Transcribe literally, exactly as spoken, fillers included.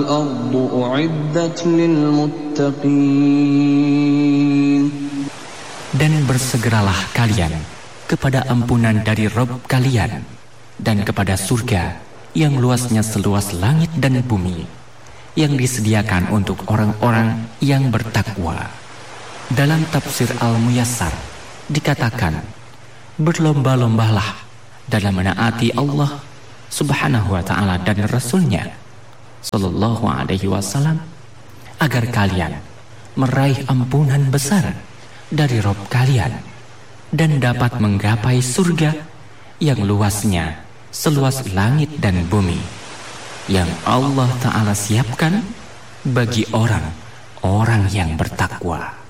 الأرض أعدت للمتقين. Dan bersegeralah kalian kepada ampunan dari Rabb kalian dan kepada surga yang luasnya seluas langit dan bumi, yang disediakan untuk orang-orang yang bertakwa. Dalam tafsir Al-Muyassar dikatakan, berlomba-lombalah dalam menaati Allah Subhanahu wa ta'ala dan Rasulnya Sallallahu alaihi wasallam, agar kalian meraih ampunan besar dari Rabb kalian dan dapat menggapai surga yang luasnya seluas langit dan bumi, yang Allah Ta'ala siapkan bagi orang-orang yang bertakwa.